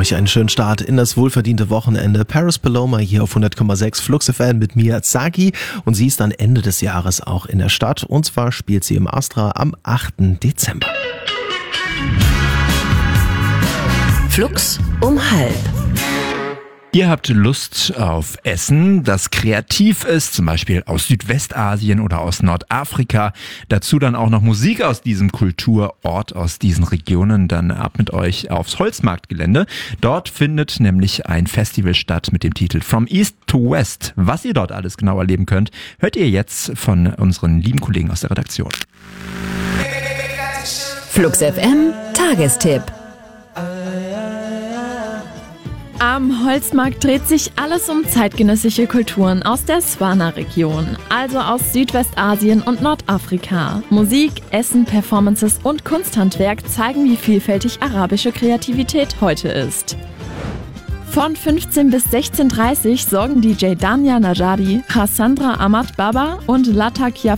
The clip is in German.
euch einen schönen Start in das wohlverdiente Wochenende. Paris Paloma hier auf 100,6 Flux FM mit Mia Zaki und sie ist dann Ende des Jahres auch in der Stadt und zwar spielt sie im Astra am 8. Dezember. Flux um 12:30. Ihr habt Lust auf Essen, das kreativ ist, zum Beispiel aus Südwestasien oder aus Nordafrika. Dazu dann auch noch Musik aus diesem Kulturort, aus diesen Regionen. Dann ab mit euch aufs Holzmarktgelände. Dort findet nämlich ein Festival statt mit dem Titel From East to West. Was ihr dort alles genau erleben könnt, hört ihr jetzt von unseren lieben Kollegen aus der Redaktion. Flux FM Tagestipp. Am Holzmarkt dreht sich alles um zeitgenössische Kulturen aus der Swana-Region, also aus Südwestasien und Nordafrika. Musik, Essen, Performances und Kunsthandwerk zeigen, wie vielfältig arabische Kreativität heute ist. Von 15 bis 16:30 sorgen DJ Danya Najari, Cassandra Ahmad Baba und Latakia